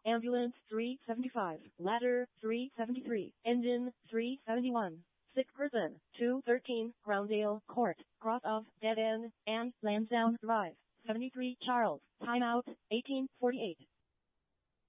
Ambulance 375. Ladder 373. Engine 371. Sick person 213. Grounddale Court, cross of Dead End and Lansdowne Drive. 73 Charles. Timeout 1848.